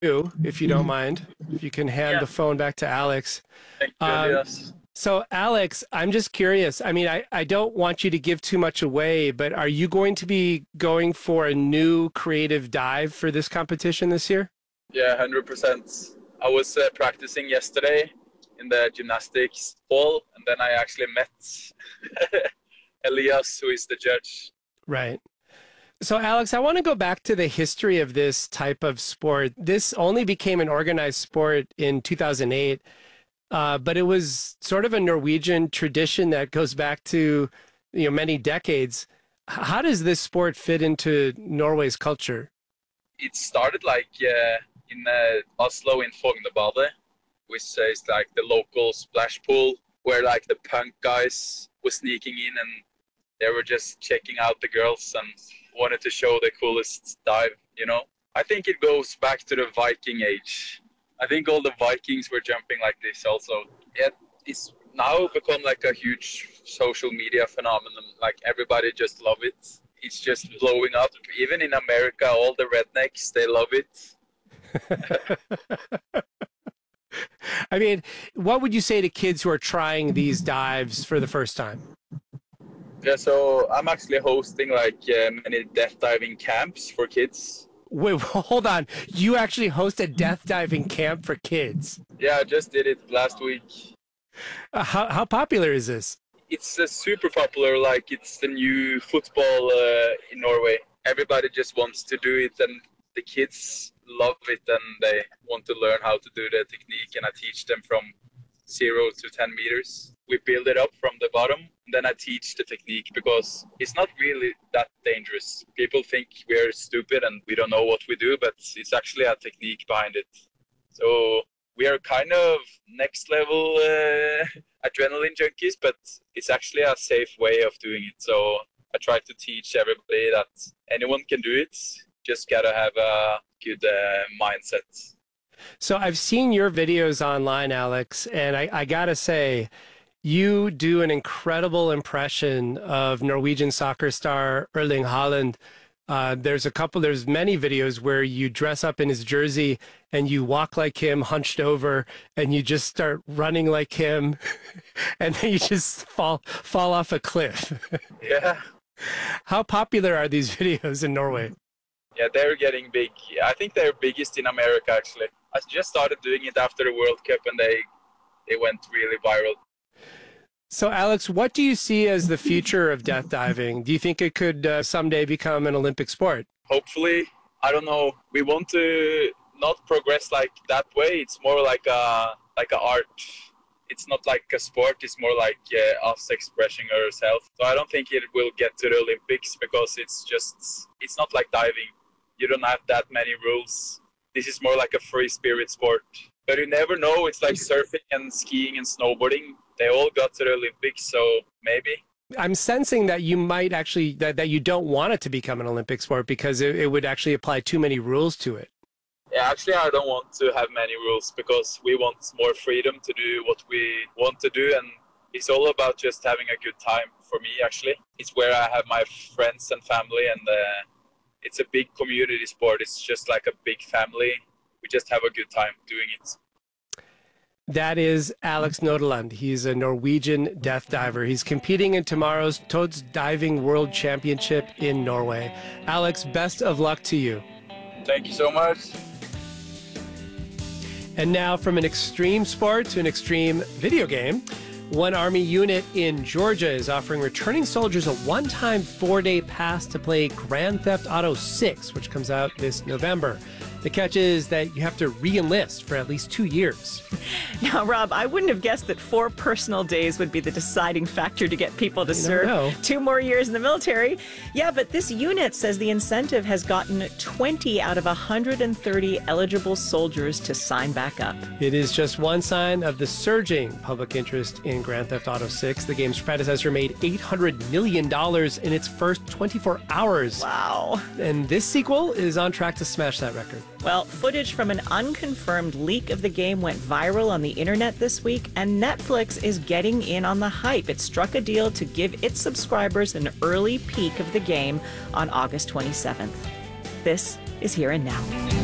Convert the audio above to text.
you, if you don't mind, if you can hand Yeah, the phone back to Alex. thank you, Um, Elias. so, Alex, I'm just curious. I mean, I don't want you to give too much away, but are you going to be going for a new creative dive for this competition this year? Yeah, 100%. I was practicing yesterday in the gymnastics hall, and then I actually met Elias, who is the judge. Right. So, Alex, I want to go back to the history of this type of sport. This only became an organized sport in 2008, but it was sort of a Norwegian tradition that goes back to, many decades. How does this sport fit into Norway's culture? It started like in Oslo in Fognebadet, which is like the local splash pool where like the punk guys were sneaking in and they were just checking out the girls and wanted to show the coolest dive. I think it goes back to the Viking age. I think all the Vikings were jumping like this also. Yeah, it's now become like a huge social media phenomenon. Like everybody just love it. It's just blowing up. Even in America, all the rednecks, they love it. I mean, what would you say to kids who are trying these dives for the first time? Yeah, so I'm actually hosting like many death diving camps for kids. Wait, hold on. You actually host a death diving camp for kids. Yeah, I just did it last week. How popular is this? It's super popular, like it's the new football in Norway. Everybody just wants to do it, and the kids love it, and they want to learn how to do the technique, and I teach them from 0 to 10 meters. We build it up from the bottom, and then I teach the technique because it's not really that dangerous. People think we're stupid and we don't know what we do, but it's actually a technique behind it. So we are kind of next level adrenaline junkies, but it's actually a safe way of doing it. So I try to teach everybody that anyone can do it. Just gotta have a good mindset. So I've seen your videos online, Alex, and I gotta say, you do an incredible impression of Norwegian soccer star Erling Haaland. There's many videos where you dress up in his jersey and you walk like him, hunched over, and you just start running like him, and then you just fall off a cliff. Yeah. How popular are these videos in Norway? Yeah, they're getting big. I think they're biggest in America, actually. I just started doing it after the World Cup, and they went really viral. So, Alex, what do you see as the future of death diving? Do you think it could someday become an Olympic sport? Hopefully, I don't know. We want to not progress like that way. It's more like a art. It's not like a sport. It's more like us expressing ourselves. So I don't think it will get to the Olympics because it's not like diving. You don't have that many rules. This is more like a free spirit sport. But you never know. It's like surfing and skiing and snowboarding. They all got to the Olympics, so maybe. I'm sensing that you might actually, that you don't want it to become an Olympic sport because it would actually apply too many rules to it. Yeah, actually, I don't want to have many rules because we want more freedom to do what we want to do. And it's all about just having a good time for me, actually. It's where I have my friends and family, and it's a big community sport. It's just like a big family. We just have a good time doing it. That is Alex Nodeland. He's a Norwegian death diver. He's competing in tomorrow's Toads Diving World Championship in Norway. Alex, best of luck to you. Thank you so much. And now from an extreme sport to an extreme video game, one Army unit in Georgia is offering returning soldiers a one-time 4-day pass to play Grand Theft Auto 6, which comes out this November. The catch is that you have to re-enlist for at least 2 years. Now, Rob, I wouldn't have guessed that 4 personal days would be the deciding factor to get people to serve 2 more years in the military. Yeah, but this unit says the incentive has gotten 20 out of 130 eligible soldiers to sign back up. It is just one sign of the surging public interest in Grand Theft Auto 6. The game's predecessor made $800 million in its first 24 hours. Wow. And this sequel is on track to smash that record. Well, footage from an unconfirmed leak of the game went viral on the internet this week, and Netflix is getting in on the hype. It struck a deal to give its subscribers an early peek of the game on August 27th. This is Here and Now.